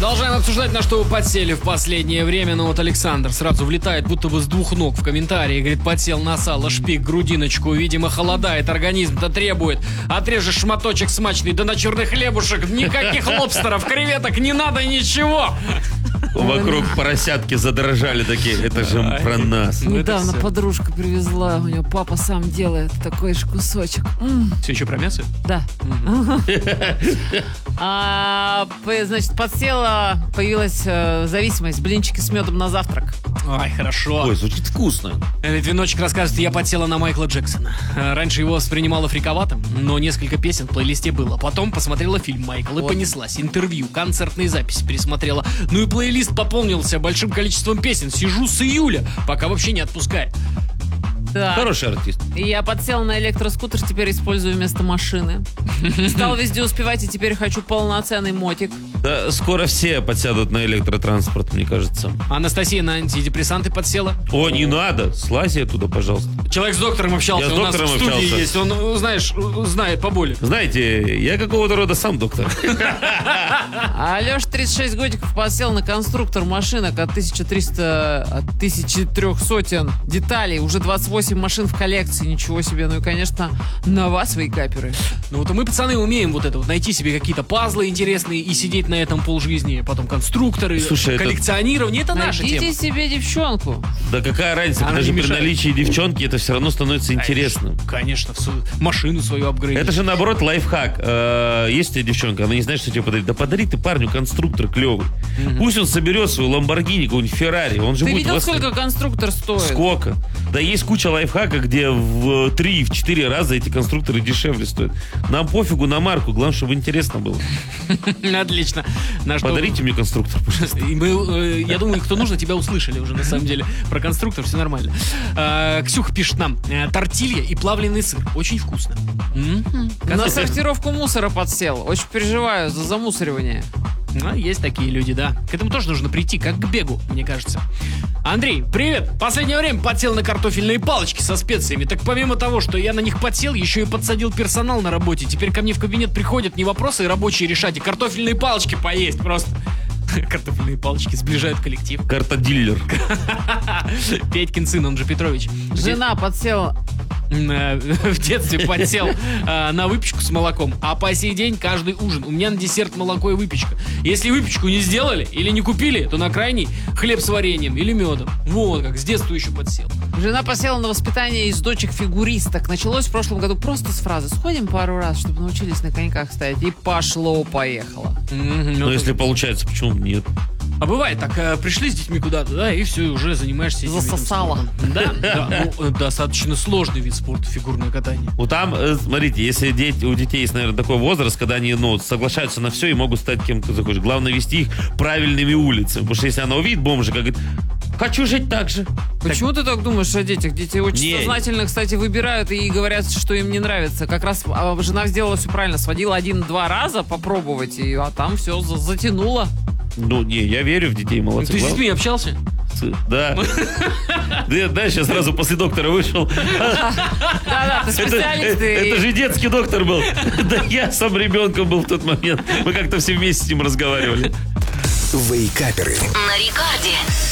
Продолжаем обсуждать, на что вы подсели в последнее время. Но вот Александр сразу влетает будто бы с двух ног в комментарии. Говорит, подсел на сало, шпик, грудиночку. Видимо, холодает, организм-то требует. Отрежешь шматочек смачный, да на черный хлебушек. Никаких лобстеров, креветок не надо, ничего. Вокруг поросятки задрожали такие. Это же про нас. Недавно подружка привезла, у нее папа сам делает такой же кусочек. Все еще про мясо? Да. Значит, подсела, появилась зависимость. Блинчики с медом на завтрак. Ай, хорошо. Ой, звучит вкусно. Этот веночек рассказывает, я подсела на Майкла Джексона. Раньше его воспринимала фриковатым, но несколько песен в плейлисте было. Потом посмотрела фильм «Майкл» и понеслась. Интервью, концертные записи пересмотрела. Ну и плейлист пополнился большим количеством песен. Сижу с июля, пока вообще не отпускает. Да. Хороший артист. И я подсела на электроскутер, теперь использую вместо машины. Стал везде успевать, и теперь хочу полноценный мотик. Да, скоро все подсядут на электротранспорт, мне кажется. Анастасия на антидепрессанты подсела. О, не надо. Слазь оттуда, пожалуйста. Человек с доктором общался, Я с у нас доктором в студии общался. есть. Он, знаешь, знает поболее. Знаете, я какого-то рода сам доктор. А Алеша 36 годиков подсел на конструктор машинок от 1300 деталей. Уже 28 машин в коллекции. Ничего себе. Ну и, конечно, на вас, вейкаперы. Ну вот мы, пацаны, умеем вот это вот найти себе какие-то пазлы интересные и сидеть на этом полжизни. Потом конструкторы, Слушай, коллекционирование. Это наша тема. Найдите себе девчонку. Да какая разница, Она даже не при мешает. наличии девчонки это все равно становится интересным. Конечно, машину свою апгрейдить. Это же наоборот лайфхак. Есть у тебя девчонка, она не знает, что тебе подарить. Да подари ты парню конструктор клевый. Пусть он соберет свою Ламборгини, какую-нибудь Феррари. Он же Ты будет видел, восторг- сколько конструктор стоит? Сколько? Да есть куча лайфхака, где в 3-4 раза эти конструкторы дешевле стоят. Нам пофигу на марку, главное, чтобы интересно было. Отлично. На что... Подарите мне конструктор, пожалуйста. И мы, я думаю, кто нужно, тебя услышали уже, на самом деле. Про конструктор все нормально. Ксюха пишет нам. Тортилья и плавленый сыр. Очень вкусно. На сортировку мусора подсел. Очень переживаю за замусоривание. Есть такие люди, да. К этому тоже нужно прийти, как к бегу, мне кажется. Андрей, привет! Последнее время подсел на картофельные палочки со специями. Так помимо того, что я на них подсел, еще и подсадил персонал на работе. Теперь ко мне в кабинет приходят не вопросы рабочие решать, а картофельные палочки поесть просто. Картофельные палочки сближают коллектив. Картодиллер. Петькин сын, он же Петрович. Жена подсела. В детстве подсел на выпечку с молоком, а по сей день каждый ужин у меня на десерт молоко и выпечка. Если выпечку не сделали или не купили, то на крайний хлеб с вареньем или медом. Вот как, с детства еще подсел. Жена посела на воспитание из дочек фигуристок. Началось в прошлом году просто с фразы «Сходим пару раз, чтобы научились на коньках стоять». И пошло-поехало. Но если получается, почему нет? А бывает так, пришли с детьми куда-то, да, и все, уже занимаешься этим видом Засосало. спорта. Да, ну, достаточно сложный вид спорта, фигурное катание. Вот там, смотрите, если у детей есть, наверное, такой возраст, когда они, соглашаются на все и могут стать кем ты захочешь. Главное вести их правильными улицами. Потому что если она увидит бомжика, говорит, хочу жить так же. Почему ты так думаешь о детях? Дети очень Не. сознательно, кстати, выбирают и говорят, что им не нравится. Как раз жена сделала все правильно. Сводила 1-2 раза попробовать, а там все затянуло. Ну, не, я верю в детей, молодцы. Ты с детьми общался? Да. Да, сейчас сразу после доктора вышел. Да-да, ты специалист. Это же детский доктор был. Да я сам ребенком был в тот момент. Мы как-то все вместе с ним разговаривали. Вейкаперы. На рекорде.